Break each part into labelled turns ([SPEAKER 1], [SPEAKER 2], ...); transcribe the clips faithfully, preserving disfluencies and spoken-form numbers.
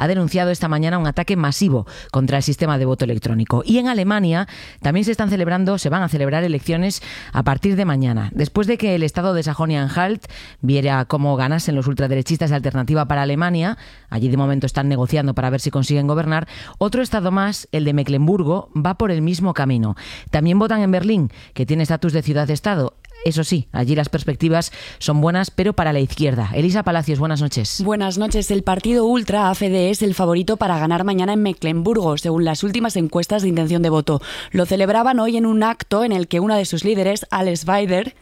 [SPEAKER 1] ha denunciado esta mañana un ataque masivo contra el sistema de voto electrónico. Y en Alemania también se están celebrando, se van a celebrar elecciones a partir de mañana. Después de que el estado de Sajonia-Anhalt viera cómo ganasen los ultraderechistas de Alternativa para Alemania, allí de momento están negociando para ver si consiguen gobernar, otro estado más, el de Mecklemburgo, va por el mismo camino. También votan en Berlín, que tiene estatus de ciudad-estado. Eso sí, allí las perspectivas son buenas, pero para la izquierda. Elisa Palacios, buenas noches.
[SPEAKER 2] Buenas noches. El partido ultra A F D es el favorito para ganar mañana en Mecklemburgo, según las últimas encuestas de intención de voto. Lo celebraban hoy en un acto en el que una de sus líderes, Alice Weidel,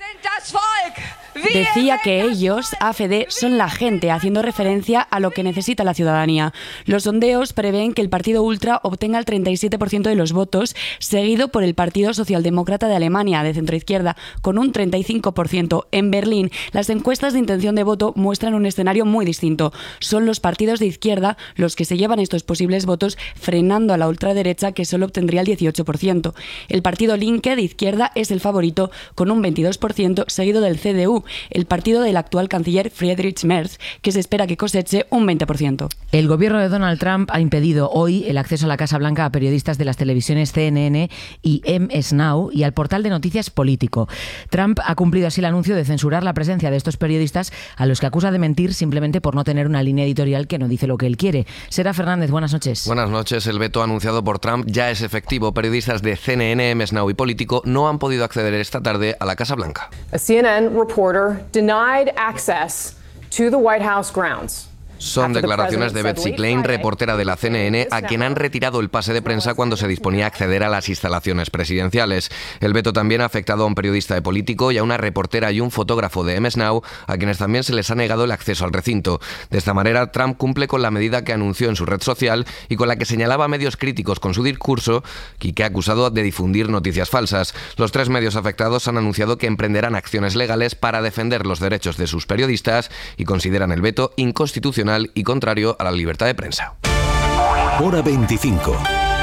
[SPEAKER 2] decía que ellos, A F D, son la gente, haciendo referencia a lo que necesita la ciudadanía. Los sondeos prevén que el partido ultra obtenga el treinta y siete por ciento de los votos, seguido por el Partido Socialdemócrata de Alemania, de centroizquierda, con un treinta y cinco por ciento. En Berlín, las encuestas de intención de voto muestran un escenario muy distinto. Son los partidos de izquierda los que se llevan estos posibles votos, frenando a la ultraderecha, que solo obtendría el dieciocho por ciento. El partido Linke, de izquierda, es el favorito, con un veintidós por ciento, seguido del C D U, el partido del actual canciller Friedrich Merz, que se espera que coseche un veinte por ciento.
[SPEAKER 1] El gobierno de Donald Trump ha impedido hoy el acceso a la Casa Blanca a periodistas de las televisiones C N N y M S Now y al portal de noticias Político. Trump ha cumplido así el anuncio de censurar la presencia de estos periodistas, a los que acusa de mentir simplemente por no tener una línea editorial que no dice lo que él quiere. Sera Fernández, buenas noches.
[SPEAKER 3] Buenas noches. El veto anunciado por Trump ya es efectivo. Periodistas de C N N, M S Now y Político no han podido acceder esta tarde a la Casa Blanca.
[SPEAKER 4] A C N N reporter denied access to the White House grounds.
[SPEAKER 3] Son declaraciones de Betsy Klein, reportera de la C N N, a quien han retirado el pase de prensa cuando se disponía a acceder a las instalaciones presidenciales. El veto también ha afectado a un periodista de Político y a una reportera y un fotógrafo de M S Now, a quienes también se les ha negado el acceso al recinto. De esta manera, Trump cumple con la medida que anunció en su red social y con la que señalaba a medios críticos con su discurso y que ha acusado de difundir noticias falsas. Los tres medios afectados han anunciado que emprenderán acciones legales para defender los derechos de sus periodistas y consideran el veto inconstitucional y contrario a la libertad de prensa.
[SPEAKER 5] Hora veinticinco.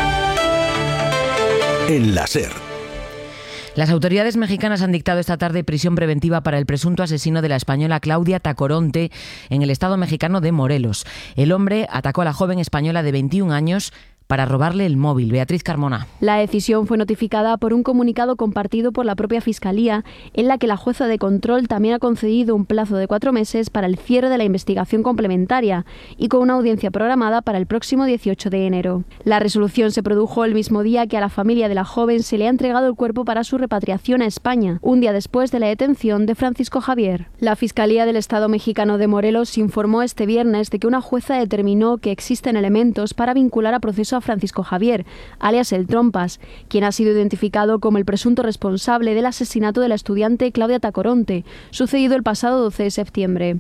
[SPEAKER 5] En la SER.
[SPEAKER 1] Las autoridades mexicanas han dictado esta tarde prisión preventiva para el presunto asesino de la española Claudia Tacoronte en el estado mexicano de Morelos. El hombre atacó a la joven española de veintiún años para robarle el móvil. Beatriz Carmona.
[SPEAKER 6] La decisión fue notificada por un comunicado compartido por la propia Fiscalía, en la que la jueza de control también ha concedido un plazo de cuatro meses para el cierre de la investigación complementaria y con una audiencia programada para el próximo dieciocho de enero. La resolución se produjo el mismo día que a la familia de la joven se le ha entregado el cuerpo para su repatriación a España, un día después de la detención de Francisco Javier. La Fiscalía del Estado mexicano de Morelos informó este viernes de que una jueza determinó que existen elementos para vincular a proceso a Francisco Javier, alias El Trompas, quien ha sido identificado como el presunto responsable del asesinato de la estudiante Claudia Tacoronte, sucedido el pasado doce de septiembre.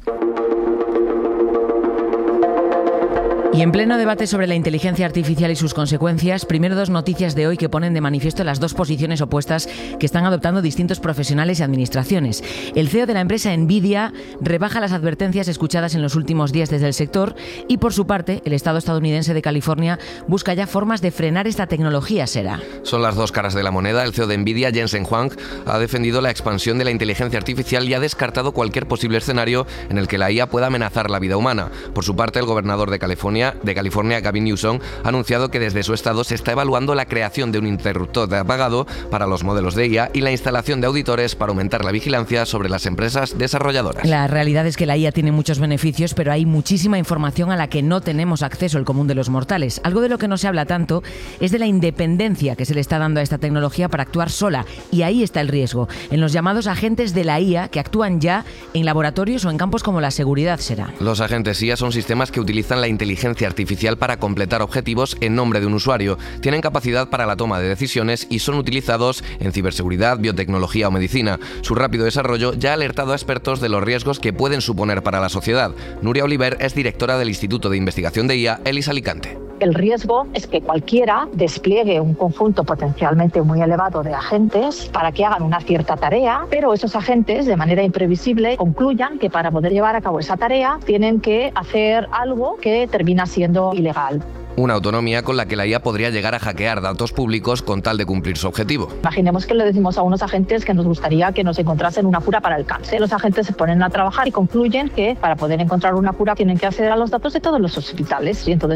[SPEAKER 1] Y en pleno debate sobre la inteligencia artificial y sus consecuencias, primero dos noticias de hoy que ponen de manifiesto las dos posiciones opuestas que están adoptando distintos profesionales y administraciones. El C E O de la empresa Nvidia rebaja las advertencias escuchadas en los últimos días desde el sector y, por su parte, el estado estadounidense de California busca ya formas de frenar esta tecnología, Sera.
[SPEAKER 3] Son las dos caras de la moneda. El C E O de Nvidia, Jensen Huang, ha defendido la expansión de la inteligencia artificial y ha descartado cualquier posible escenario en el que la I A pueda amenazar la vida humana. Por su parte, el gobernador de California de California, Gavin Newsom, ha anunciado que desde su estado se está evaluando la creación de un interruptor de apagado para los modelos de I A y la instalación de auditores para aumentar la vigilancia sobre las empresas desarrolladoras.
[SPEAKER 1] La realidad es que la I A tiene muchos beneficios, pero hay muchísima información a la que no tenemos acceso el común de los mortales. Algo de lo que no se habla tanto es de la independencia que se le está dando a esta tecnología para actuar sola, y ahí está el riesgo, en los llamados agentes de la I A que actúan ya en laboratorios o en campos como la seguridad, Sera.
[SPEAKER 3] Los agentes I A son sistemas que utilizan la inteligencia artificial para completar objetivos en nombre de un usuario. Tienen capacidad para la toma de decisiones y son utilizados en ciberseguridad, biotecnología o medicina. Su rápido desarrollo ya ha alertado a expertos de los riesgos que pueden suponer para la sociedad. Nuria Oliver es directora del Instituto de Investigación de I A, ELIS Alicante.
[SPEAKER 7] El riesgo es que cualquiera despliegue un conjunto potencialmente muy elevado de agentes para que hagan una cierta tarea, pero esos agentes, de manera imprevisible, concluyan que para poder llevar a cabo esa tarea tienen que hacer algo que termina siendo ilegal.
[SPEAKER 3] Una autonomía con la que la I A podría llegar a hackear datos públicos con tal de cumplir su objetivo.
[SPEAKER 7] Imaginemos que le decimos a unos agentes que nos gustaría que nos encontrasen una cura para el cáncer. Los agentes se ponen a trabajar y concluyen que para poder encontrar una cura tienen que acceder a los datos de todos los hospitales. Y entonces